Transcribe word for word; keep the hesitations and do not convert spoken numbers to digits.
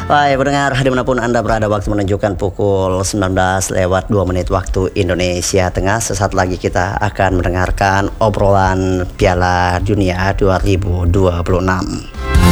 Wah, pendengar dimanapun Anda berada, waktu menunjukkan pukul sembilan belas lewat dua menit waktu Indonesia Tengah. Sesaat lagi kita akan mendengarkan obrolan Piala Dunia dua ribu dua puluh enam.